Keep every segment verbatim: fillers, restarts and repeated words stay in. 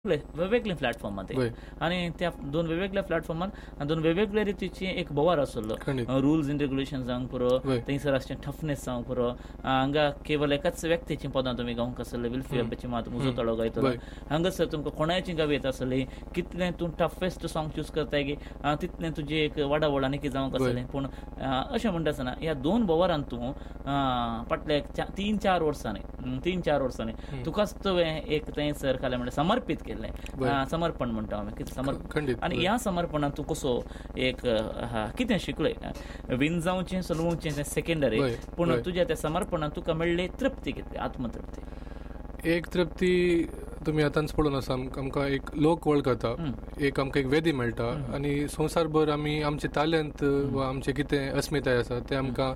वेगवेगळे प्लॅटफॉर्मां ते आणि त्या दोन वेगवेगळ्या प्लॅटफॉर्मांत दोन वेगवेगळ्या रितीची एक बोवार आसलो. रुल्स एंड रेग्युलेशन जावंक पुरो, थंयसर आसचें टफनेस जावंक पुरो. हांगा केवळ एकाच व्यक्तीची पदां तुमी गावंक आसले, वेलफेअर मात उजो तळो गायतलो. हांगासर तुमकां कोणाची गावी येत आसली, कितलें तूं टफेस्ट सॉंग चूज करताय की तितलें तुजी एक वाडावड आनी कितें जावंक आसलें. पूण अशें म्हणटा आसतना ह्या दोन बोवारांत तूं फाटल्या तीन चार वर्सांनी तीन चार वर्सांनी तुकाच तुवें एक थंयसर खालें म्हणजे समर्पीत समर्पण म्हणटा आमी कितें समर्पण. आनी ह्या समर्पणांत तूं कसो एक कितें शिकलय विन जावचें सलवचें तें सेकेंडरी, पूण तुज्या त्या समर्पणांत तुका मेळ्ळी तृप्ती कितली, आत्मतृप्ती. एक तृप्ती तुमी आतांच पळोवन आसा, आमकां एक लोक वळखता, एक आमकां एक वेदी मेळटा आनी संवसारभर आमी आमचे तालंत वा आमचें कितें अस्मिताय आसा तें आमकां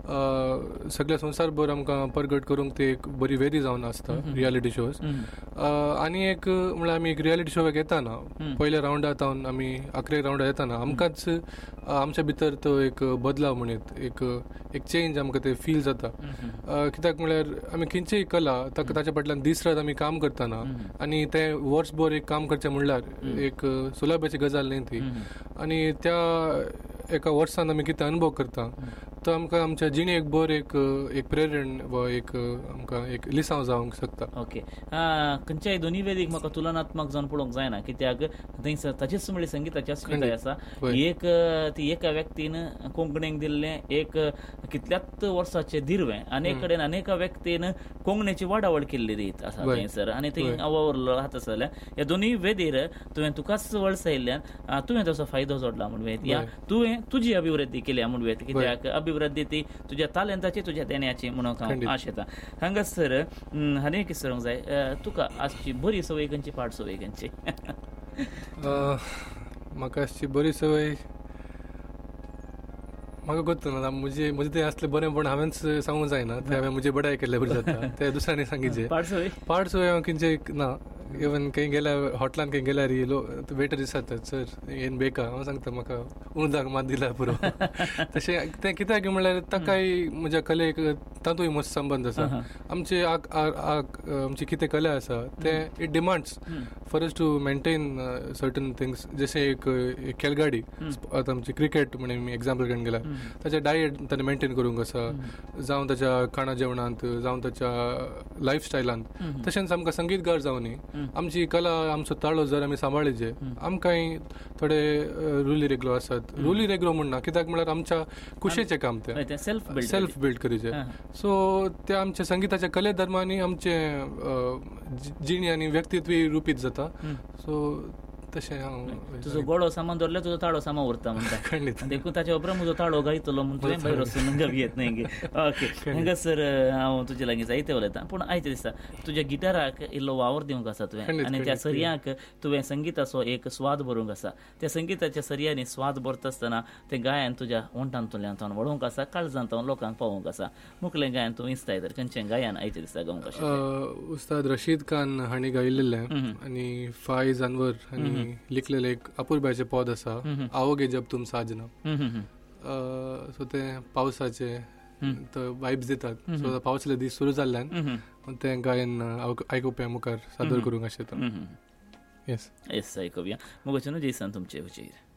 सगळ्या संवसारभर आमकां परगट करूंक ती एक बरी वेदी जावन आसता रियालिटी शोज. आनी एक म्हळ्यार आमी एक रियालिटी शोक येताना पयल्या रावंडांत आमी अकरा रावंडां येताना आमकांच आमच्या भितर तो एक बदलाव म्हणत एक एक चेंज आमकां ते फील जाता. कित्याक म्हळ्यार आमी खंयचीय कला ताच्या फाटल्यान दीस रात आमी काम करतना आनी तें वर्सभर एक काम करचें म्हणल्यार एक सुलभाची गजाल न्ही ती. आनी त्या एका वर्सान आमी कितें अनुभव करता तो आमकां आमच्या जिणेक बर एक एक प्रेरण वा एक आमकां एक लिसांव जावंक शकता. ओके, खंयच्याय दोनूय वेदीक म्हाका तुलनात्मक जावन पळोवंक जायना, कित्याक थंयसर ताचेच म्हणली संगीताची अस्मिताय आसा. एक ती एका व्यक्तीन कोंकणीक दिल्लें एक कितल्याच वर्साचें दिर्वें, आनी एक कडेन अनेका व्यक्तीन कोंकणीची वाडावड केल्ली रीत आसा थंयसर, आनी थंय वावरलो राहत आसल्या ह्या दोनूय वेदीर तुवें तुकाच वळसायिल्ल्यान तुवें तसो फायदो जोडला म्हणून या तुवें तुजी अभिवृद्धी केली म्हणून वेत, कित्याक अभिवृद्धी ती तुज्या तालंताची तुज्या देण्याची म्हणून हांव आशेता. हांगासर आनी कितें सांगूंक जाय, तुका आजची बरी संवय खंयची, पाड संवय खंयची? म्हाका आजची बरी संवय म्हाका करतना म्हजे म्हजें तें असलें बरें पण हांवेंच सांगूंक जायना, तें हांवें म्हजे बडाय केल्ले बरें जाता, ते दुसऱ्यांनी सांगितलें. पाड संवय पाड संवय हांव खंयचे ना. इवन खंय गेल्यार हॉटेलान खंय गेल्यार वेटर दिसता सर येन बेका, हांव सांगता म्हाका उणदाक मात दिला पुरो. तशें तें कित्याक म्हणल्यार ताकाय म्हज्या कलेक तातूंय मस्त संबंद आसा. आमचे आमची कितें कला आसा तें it demands for us to maintain certain things. जशें एक खेळगाडी आतां आमची क्रिकेट म्हणून मी एग्जाम्पल घेवन गेल्यार ताचें डायट ताणें मेंटेन करूंक आसा, जावं ताच्या खाणा जेवणांत, जावं ताच्या लायफस्टायलांत. तशेंच आमकां संगीतगार जावनी आमची कला आमचो ताळो जर आमी सांबाळीचे, आमकांय थोडे रुली रेगलो आसात. रुली रेगलो म्हणना, कित्याक म्हळ्यार आमच्या कुशेचें काम तें सेल्फ बिल्ड करीचे. सो ते आमच्या संगीताच्या कले धर्मांनी आमचे जिणी आनी व्यक्तित्व रुपीत जाता. सो तशें हांव तुजो गोडो सामान दवरल्यार तुजो ताळो सामान उरता म्हणटा, देखून ताच्या उपरांत म्हजो ताळो गायतलो म्हणून तुवें भायर वचून गावी येत न्ही. ओके, हांगासर हांव तुजे लागीं जायते उलयतां, पूण आयज दिसता तुज्या गिटाराक इल्लो वावर दिवंक आसा तुवें, आनी त्या सर्यांक तुवें संगीताचो एक स्वाद भरूंक आसा. त्या संगीताच्या सर्यांनी स्वाद भरता आसतना तें गायन तुज्या ओंठांतल्यान वळोवंक आसा, काळजांत लोकांक पावोवंक आसा. मुखलें गायन तूं इस्ताय तर खंयचें गायन आयज दिसता गावंक आसा? उस्ताद रशीद खान हांणी गायिल्लें आनी फायज अनवर हांणी लिखलेलें एक अपूर्बाचें पद आसा, आओगे जब तुम साजना. सो तें पावसाचे वायब्स दितात. सो पावसाचे दीस सुरू जाल्ल्यान तें गायन आयकुप्या मुखार सादर करूंक आशेता. Yes yes आयकुया. मुगोचें न्हू जेसन तुमचे हुजीर.